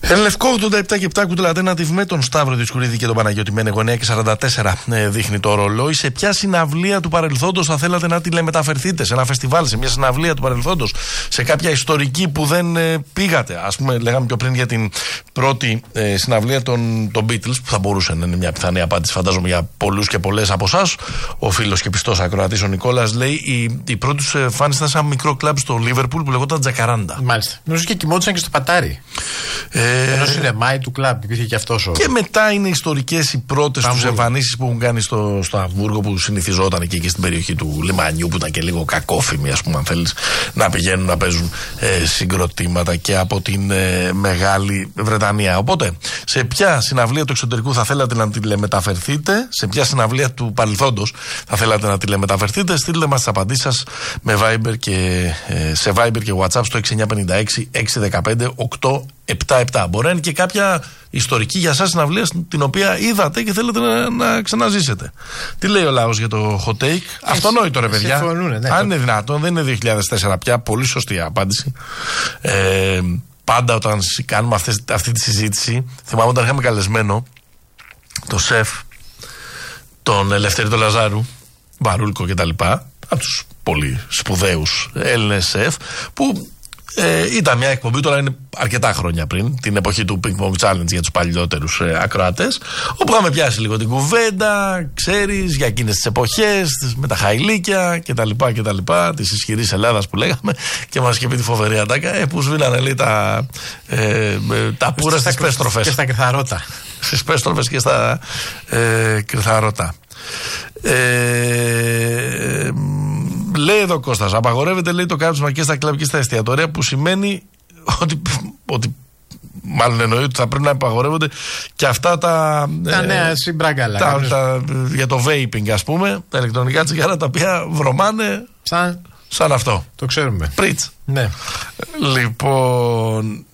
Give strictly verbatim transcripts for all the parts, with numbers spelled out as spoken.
Εν Λευκό ογδόντα επτά και επτά Κουτουλατένατιβ με τον Σταύρο Δισκουρίδη και τον Παναγιώτη Μένεγο εννιά και σαράντα τέσσερα ε, δείχνει το ρολόι. Σε ποια συναυλία του παρελθόντος θα θέλατε να τηλεμεταφερθείτε? Σε ένα φεστιβάλ, σε μια συναυλία του παρελθόντος, σε κάποια ιστορική που δεν ε, πήγατε? Ας πούμε, λέγαμε πιο πριν για την πρώτη ε, συναυλία των, των Beatles, που θα μπορούσε να είναι μια πιθανή απάντηση, φαντάζομαι, για πολλούς και πολλές από εσάς. Ο φίλος και πιστός ακροατής ο Νικόλας λέει: η, η πρώτη τους εμφάνιση ήταν σε ένα μικρό κλαμπ στο Λίβερπουλ που λεγόταν Τζακαράντα. Μάλιστα. Νομίζω και κοιμόντουσαν και στο πατάρι. Ε, Ενώ σινεμάι του κλαμπ, υπήρχε και αυτός ο... Και μετά είναι ιστορικές οι πρώτες τους εμφανίσεις που έχουν κάνει στο, στο Αμβούργο, που συνηθιζόταν εκεί και στην περιοχή του λιμανιού, που ήταν και λίγο κακόφημη, ας πούμε, αν θέλεις, να πηγαίνουν να παίζουν ε, συγκροτήματα και από την ε, Μεγάλη Βρετανία. Οπότε, σε ποια συναυλία του εξωτερικού θα θέλατε να τηλεμεταφερθείτε, σε ποια συναυλία του παρελθόντος θα θέλατε να τηλεμεταφερθείτε? Στείλτε μας τις απαντήσεις σας με Viber και, ε, σε Viber και WhatsApp στο έξι εννιά πέντε έξι έξι ένα πέντε οκτώ επτά επτά. Μπορεί να είναι και κάποια ιστορική για εσάς συναυλία την οποία είδατε και θέλετε να, να ξαναζήσετε. Τι λέει ο λαός για το hot take? Αυτονόητο, ρε παιδιά. Ναι, αν είναι δυνατόν, δεν είναι δύο χιλιάδες τέσσερα πια. Πολύ σωστή απάντηση. Ε, πάντα όταν κάνουμε αυτές, αυτή τη συζήτηση, θυμάμαι όταν είχαμε καλεσμένο το σεφ, τον Ελευθερή τον Λαζάρου, Βαρούλκο κτλ., από τους πολύ σπουδαίους Έλληνες σεφ, που Ε, ήταν μια εκπομπή, τώρα είναι αρκετά χρόνια πριν, την εποχή του Ping Pong Challenge για τους παλιότερους ε, ακροατές, όπου είχαμε πιάσει λίγο την κουβέντα, ξέρεις, για εκείνες τις εποχές, με τα χαϊλίκια κτλ. κτλ της ισχυρής Ελλάδας που λέγαμε, και μας είχε πει τη φοβερή ατάκα, ε, που σβήνανε, λέει, τα, ε, τα πουρα στις πέστροφες. Και στα κρυθαρότα. Στις πέστροφες και στα ε, κρυθαρότα. Ε, λέει εδώ Κώστας, απαγορεύεται, λέει, το κάψιμα και στα κλαμπ και στα εστιατόρια, που σημαίνει ότι, ότι μάλλον εννοεί ότι θα πρέπει να απαγορεύονται και αυτά τα, τα ε, νέα συμπράγκαλα τα, τα, για το vaping, ας πούμε, τα ηλεκτρονικά τσιγάρα, τα οποία βρωμάνε σαν, σαν αυτό. Το ξέρουμε. Πριτς. Ναι. Λοιπόν,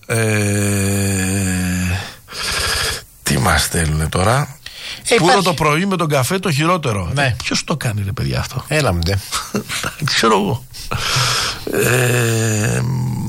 ε, τι μας στέλνουνε τώρα? Ε, Πούρο το πρωί με τον καφέ το χειρότερο. Ναι. Ποιος το κάνει, ρε παιδιά, αυτό? Έλα μου ντε. Ξέρω εγώ. ε,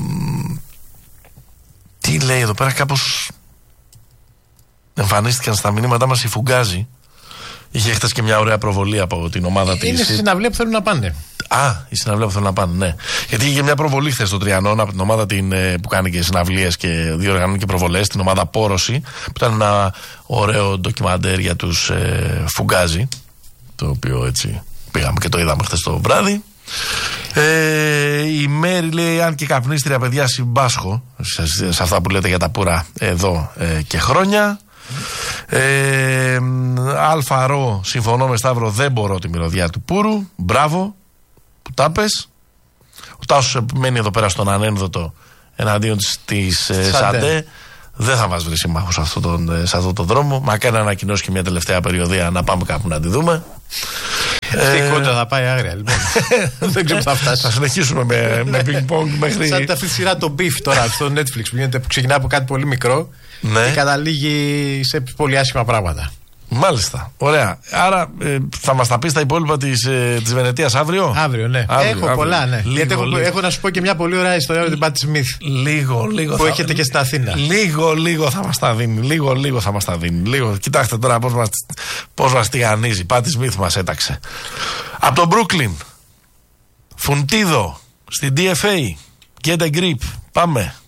τι λέει εδώ πέρα? Κάπως εμφανίστηκαν στα μηνύματά μας η Φουγκάζη. Είχε χτες και μια ωραία προβολή από την ομάδα είναι της. Είναι στη συναυλία που θέλουν να πάνε. Α, η συναυλία που θέλουν να πάνε, ναι. Γιατί είχε μια προβολή χθες στο Τριανόν από την ομάδα την, που κάνει και συναυλίες και διοργανώνει και προβολές, την ομάδα Πόρωση, που ήταν ένα ωραίο ντοκιμαντέρ για τους ε, Φουγκάζη, το οποίο έτσι πήγαμε και το είδαμε χθες το βράδυ. Ε, η Μέρη λέει: αν και καπνίστρια, παιδιά, συμπάσχω σε, σε αυτά που λέτε για τα πουρα εδώ ε, και χρόνια. Ε, Αλφαρό, συμφωνώ με Σταύρο, δεν μπορώ τη μυρωδιά του πούρου. Μπράβο που τα πες. Ο Τάσος μένει εδώ πέρα στον ανένδοτο εναντίον της ε, Σαντέ. Δεν θα μας βρει σύμμαχος σε αυτόν τον, σε αυτόν τον δρόμο. Μακάρι να ανακοινώσει και μια τελευταία περιοδία να πάμε κάπου να τη δούμε. Αυτή η κόντρα θα πάει άγρια, λοιπόν. Δεν ξέρω που θα φτάσει. Θα συνεχίσουμε με, με ping-pong μέχρι. Σαν αυτή τη σειρά το Beef τώρα στο Netflix που, γίνεται, που ξεκινά από κάτι πολύ μικρό, ναι, και καταλήγει σε πολύ άσχημα πράγματα. Μάλιστα. Ωραία. Άρα ε, θα μας τα πει τα υπόλοιπα της, ε, της Βενετίας αύριο. Αύριο, ναι. Αύριο, έχω αύριο. πολλά, ναι. Λίγο, γιατί έχω, λίγο. έχω να σου πω και μια πολύ ωραία ιστορία για την Πάτη Σμιθ. Λίγο, λίγο. Που θα... έχετε και στην Αθήνα. Λίγο, λίγο θα μας τα δίνει. Λίγο, λίγο θα μας τα δίνει. Λίγο. Κοιτάξτε τώρα πώς μας, πώς μας τηγανίζει. Πάτη Σμιθ μας έταξε. Από το Brooklyn. Φουντίδο. Στην ντι εφ έι. Get a grip. Πάμε.